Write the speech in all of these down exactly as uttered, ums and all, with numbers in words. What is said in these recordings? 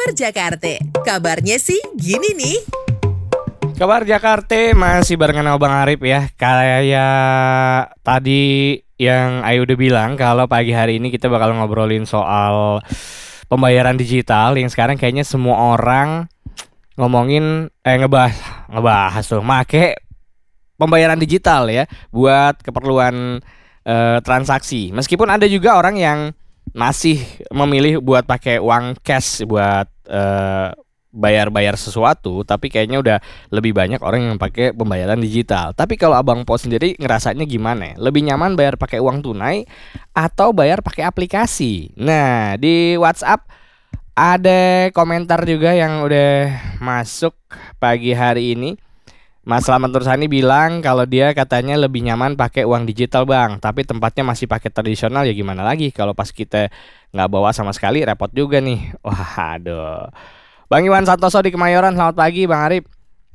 Kabar Jakarta, kabarnya sih gini nih. Kabar Jakarta masih barengan sama Bang Arif ya. Kayak tadi yang Ayu udah bilang kalau pagi hari ini kita bakal ngobrolin soal pembayaran digital yang sekarang kayaknya semua orang ngomongin eh ngebahas ngebahas tuh make pembayaran digital ya buat keperluan eh, transaksi. Meskipun ada juga orang yang masih memilih buat pakai uang cash buat eh, bayar-bayar sesuatu, tapi kayaknya udah lebih banyak orang yang pakai pembayaran digital. Tapi kalau Abang Po sendiri ngerasanya gimana? Lebih nyaman bayar pakai uang tunai atau bayar pakai aplikasi? Nah, di WhatsApp ada komentar juga yang udah masuk pagi hari ini. Mas Slamet Nursani bilang kalau dia katanya lebih nyaman pakai uang digital bang, tapi tempatnya masih pakai tradisional ya gimana lagi kalau pas kita nggak bawa sama sekali repot juga nih. Waduh. Bang Iwan Santoso di Kemayoran, selamat pagi Bang Arif.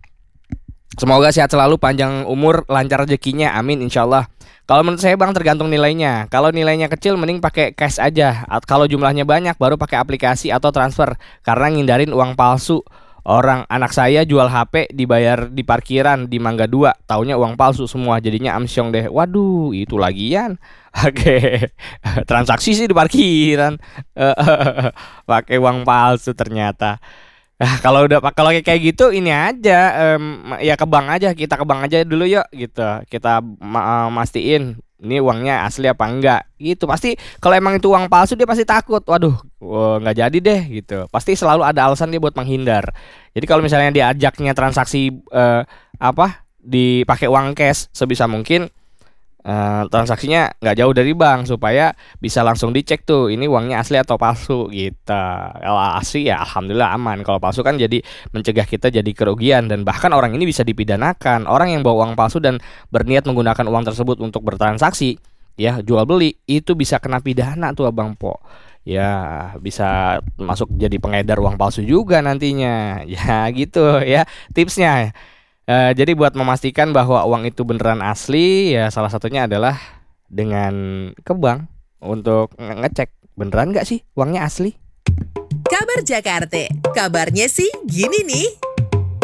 Semoga sehat selalu, panjang umur, lancar rezekinya, amin insyaallah. Kalau menurut saya bang tergantung nilainya. Kalau nilainya kecil mending pakai cash aja. Kalau jumlahnya banyak baru pakai aplikasi atau transfer karena ngindarin uang palsu. Orang anak saya jual H P dibayar di parkiran di Mangga dua, taunya uang palsu semua, jadinya amsyong deh. Waduh, itu lagian. Oke. Transaksi sih di parkiran. Pakai uang palsu ternyata. Nah, kalau udah kalau kayak gitu ini aja em, ya ke bank aja, kita ke bank aja dulu yuk gitu. Kita ma- mastiin ini uangnya asli apa enggak gitu. Pasti kalau emang itu uang palsu dia pasti takut. Waduh, wah, nggak jadi deh gitu. Pasti selalu ada alasan dia buat menghindar. Jadi kalau misalnya diajaknya transaksi eh, apa dipakai uang cash sebisa mungkin eh, transaksinya nggak jauh dari bank supaya bisa langsung dicek tuh ini uangnya asli atau palsu gitu. Kalau asli ya alhamdulillah aman. Kalau palsu kan jadi mencegah kita jadi kerugian dan bahkan orang ini bisa dipidanakan. Orang yang bawa uang palsu dan berniat menggunakan uang tersebut untuk bertransaksi, ya jual beli itu bisa kena pidana tuh Abang Po. Ya bisa masuk jadi pengedar uang palsu juga nantinya. Ya gitu ya tipsnya. Eh, jadi buat memastikan bahwa uang itu beneran asli ya salah satunya adalah dengan ke bank untuk nge- ngecek beneran nggak sih uangnya asli. Kabar Jakarta, kabarnya sih gini nih.